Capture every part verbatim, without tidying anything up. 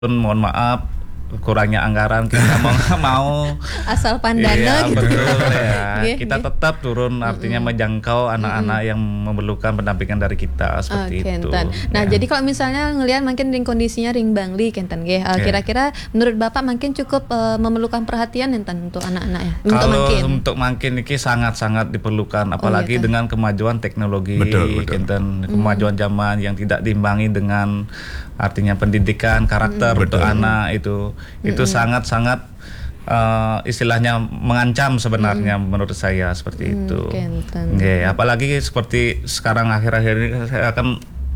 mohon maaf kurangnya anggaran kita mau nggak mau asal pandana iya, gitu. Betul ya. Gih, Kita gih. tetap turun artinya Mm-mm. menjangkau anak-anak Mm-mm. yang memerlukan pendampingan dari kita seperti Oke, itu. Kenten. Nah, ya. jadi kalau misalnya ngelihat makin ring kondisinya ring bangli Kenten nggih. Uh, Ya. Kira-kira menurut Bapak makin cukup uh, memerlukan perhatian Enten untuk anak-anak ya. Untuk Kalau makin. untuk makin ini sangat-sangat diperlukan, apalagi iya, kan? dengan kemajuan teknologi, Betul, betul. Kinten, kemajuan zaman yang tidak diimbangi dengan artinya pendidikan karakter Mm. untuk Betul. anak itu, itu sangat-sangat uh, istilahnya mengancam sebenarnya menurut saya seperti Mm, itu. Kenten. Ya, apalagi seperti sekarang akhir-akhir ini saya akan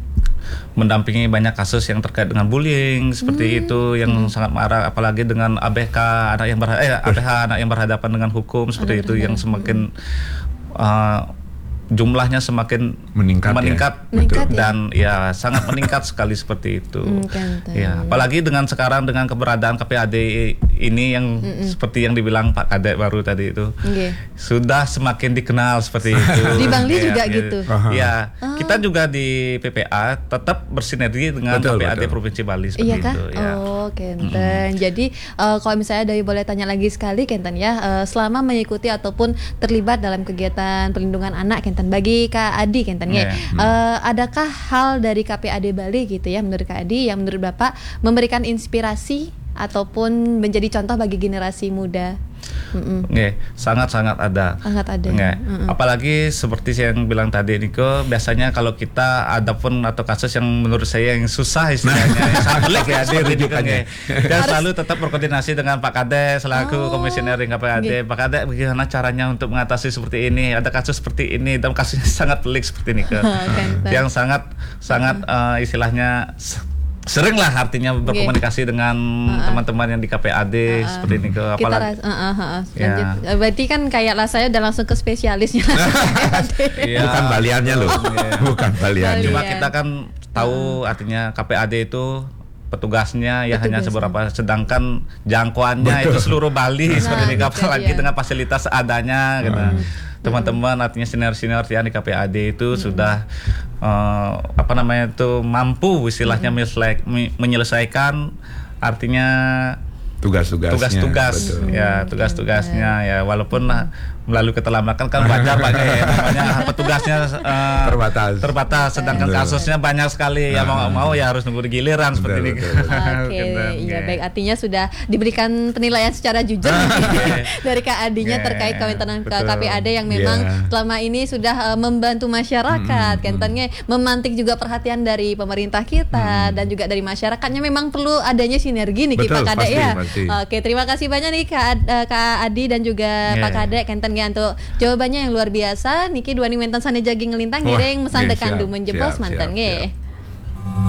mendampingi banyak kasus yang terkait dengan bullying seperti Hmm. itu yang sangat marah, apalagi dengan A B K anak yang berha- eh, A B H anak yang berhadapan dengan hukum seperti Anak itu yang berhadapan. semakin uh, jumlahnya semakin Meningkat ya. meningkat, Meningkat ya. dan ya sangat meningkat sekali seperti itu. Hmm, Kenten. Ya, apalagi dengan sekarang dengan keberadaan K P A D ini yang seperti yang dibilang Pak Kadek baru tadi itu Nggih. sudah semakin dikenal seperti itu. Di Bangli Ya, juga ya. gitu? Aha. Ya, kita juga di P P A tetap bersinergi dengan Betul, K P A D betul. Provinsi Bali seperti Iya kah? itu. Ya. Oh, Kenten. Jadi uh, kalau misalnya Dawi boleh tanya lagi sekali Kenten ya, uh, selama mengikuti ataupun terlibat dalam kegiatan perlindungan anak Kenten bagi Kak Adi Kenten ya, Iya. uh, adakah hal dari K P A D Bali gitu ya menurut Kak Adi yang menurut Bapak memberikan inspirasi ataupun menjadi contoh bagi generasi muda? Mm-mm. Nggih, sangat-sangat ada. Sangat ada. Nggih. Mm-mm. Apalagi seperti yang bilang tadi Niko, biasanya kalau kita ada pun atau kasus yang menurut saya yang susah istilahnya, yang sangat pelik ya, K P A D seperti itu, rujukannya. nggih. Dan selalu tetap berkoordinasi dengan Pak Kadek selaku Oh, komisioner K P A D. nggih. Pak Kadek, bagaimana caranya untuk mengatasi seperti ini? Ada kasus seperti ini, dan kasusnya sangat pelik seperti Niko. Kenten. yang sangat sangat eh, istilahnya sering lah artinya berkomunikasi dengan teman-teman yang di K P A D seperti ini ke Kita apalagi ras- uh, uh, uh, uh, Ya. lanjut. Uh, berarti kan kayak lah saya udah langsung ke spesialisnya. Iya. Bukan baliannya loh. Iya. Bukan baliannya. Cuma Balian. kita kan tahu artinya K P A D itu petugasnya ya hanya Petugasnya. seberapa, sedangkan jangkauannya itu seluruh Bali seperti ini, Nah, apalagi iya. dengan fasilitas seadanya gitu. Teman-teman artinya senior-senior yang di K P A D itu sudah eh, apa namanya itu mampu istilahnya menyelesai- menyelesaikan artinya Tugas-tugasnya. tugas-tugas betul. ya tugas-tugasnya ya walaupun lah melalui keterlambatan kan wajar Pak ya, namanya petugasnya eh, Terbatas. terbatas sedangkan Betul. kasusnya banyak sekali ya mau nggak mau ya harus nunggu di giliran seperti ini. Betul, betul, Oke, Gitu, iya nggih. baik, artinya sudah diberikan penilaian secara jujur dari Kak Adinya Nggih, terkait kewenangan betul. K P A D yang memang Iya. selama ini sudah uh, membantu masyarakat, kentennya memantik juga perhatian dari pemerintah kita dan juga dari masyarakatnya, memang perlu adanya sinergi nih Betul, Pak Kadek pasti, ya. pasti. Oke, terima kasih banyak nih Kak, Ad- uh, Kak Adi dan juga Nggih. Pak Kadek kenten ya untuk jawabannya yang luar biasa. Niki dua nih mentan sana jaging ngelintang Wah, ngiring mesan nggih, dekan siap, du menjebos siap, mantan siap, nggih. siap.